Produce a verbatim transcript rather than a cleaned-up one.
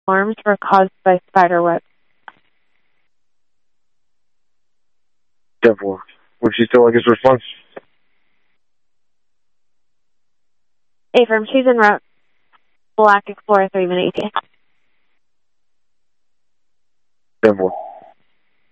storms were caused by spider webs. ten four. Would she still like his response? Affirm, she's en route. Black Explorer three minute E T A. ten four.